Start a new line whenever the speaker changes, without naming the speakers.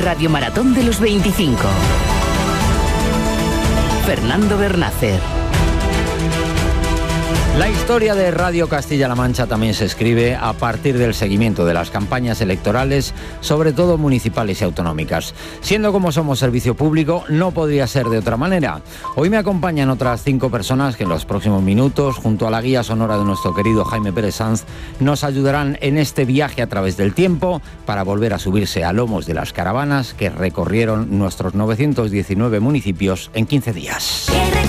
Radio Maratón de los 25. Fernando Bernácer.
La historia de Radio Castilla-La Mancha también se escribe a partir del seguimiento de las campañas electorales, sobre todo municipales y autonómicas. Siendo como somos servicio público, no podría ser de otra manera. Hoy me acompañan otras 5 personas que en los próximos minutos, junto a la guía sonora de nuestro querido Jaime Pérez Sanz, nos ayudarán en este viaje a través del tiempo para volver a subirse a lomos de las caravanas que recorrieron nuestros 919 municipios en 15 días.